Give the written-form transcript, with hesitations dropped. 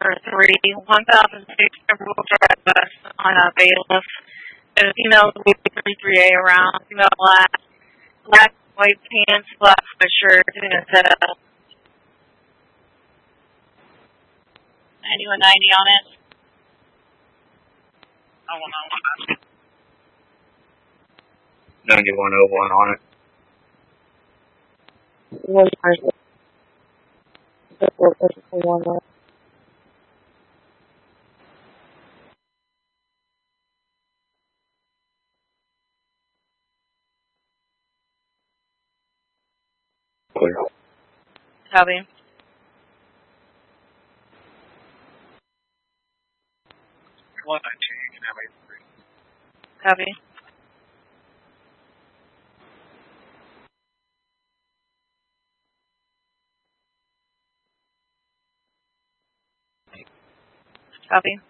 number 3, 1006 Timberwolf Drive West on a bailiff. The female is 33A around, female black white pants, black sweatshirt, doing a setup. 9190 on it. 9101 on it. Clear. Copy. Copy. Copy.